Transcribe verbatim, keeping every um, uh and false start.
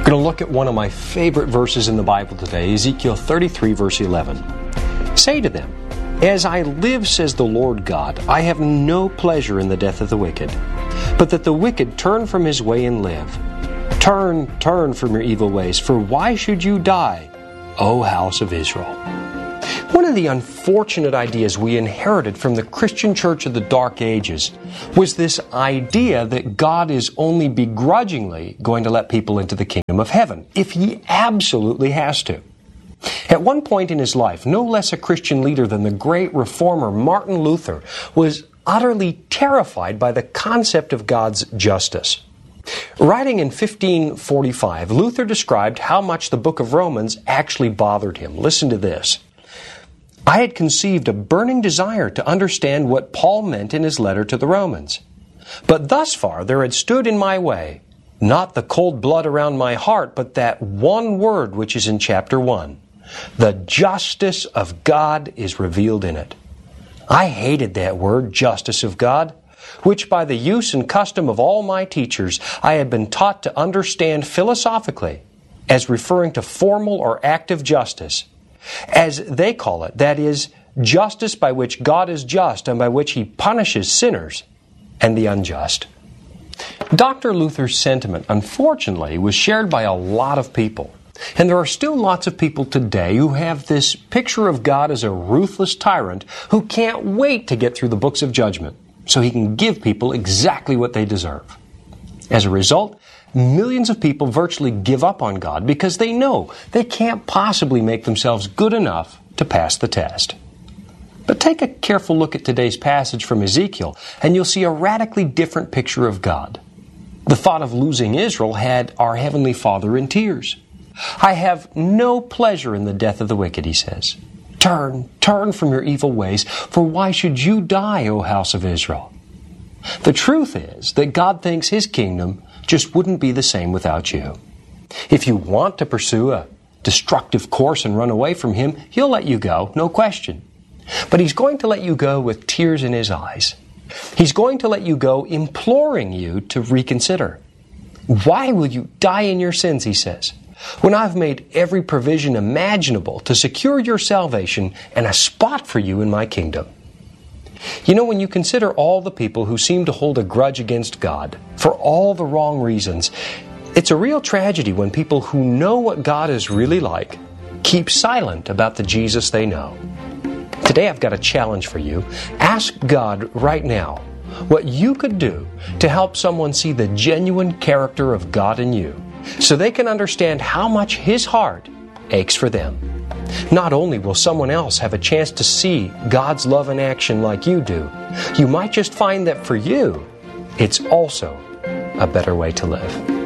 We're going to look at one of my favorite verses in the Bible today, Ezekiel thirty-three, verse eleven. Say to them, "As I live, says the Lord God, I have no pleasure in the death of the wicked, but that the wicked turn from his way and live. Turn, turn from your evil ways, for why should you die, O house of Israel?" One of the unfortunate ideas we inherited from the Christian church of the Dark Ages was this idea that God is only begrudgingly going to let people into the kingdom of heaven, if He absolutely has to. At one point in his life, no less a Christian leader than the great reformer Martin Luther was utterly terrified by the concept of God's justice. Writing in fifteen forty-five, Luther described how much the book of Romans actually bothered him. Listen to this. "I had conceived a burning desire to understand what Paul meant in his letter to the Romans. But thus far there had stood in my way, not the cold blood around my heart, but that one word which is in chapter one. The justice of God is revealed in it. I hated that word, justice of God, which by the use and custom of all my teachers I had been taught to understand philosophically as referring to formal or active justice, as they call it, that is, justice by which God is just and by which He punishes sinners and the unjust." Doctor Luther's sentiment, unfortunately, was shared by a lot of people. And there are still lots of people today who have this picture of God as a ruthless tyrant who can't wait to get through the books of judgment so He can give people exactly what they deserve. As a result, millions of people virtually give up on God because they know they can't possibly make themselves good enough to pass the test. But take a careful look at today's passage from Ezekiel, and you'll see a radically different picture of God. The thought of losing Israel had our Heavenly Father in tears. "I have no pleasure in the death of the wicked," He says. "Turn, turn from your evil ways, for why should you die, O house of Israel?" The truth is that God thinks His kingdom just wouldn't be the same without you. If you want to pursue a destructive course and run away from Him, He'll let you go, no question. But He's going to let you go with tears in His eyes. He's going to let you go imploring you to reconsider. "Why will you die in your sins," He says, "when I've made every provision imaginable to secure your salvation and a spot for you in my kingdom?" You know, when you consider all the people who seem to hold a grudge against God for all the wrong reasons, it's a real tragedy when people who know what God is really like keep silent about the Jesus they know. Today I've got a challenge for you. Ask God right now what you could do to help someone see the genuine character of God in you, so they can understand how much His heart aches for them. Not only will someone else have a chance to see God's love in action like you do, you might just find that for you, it's also a better way to live.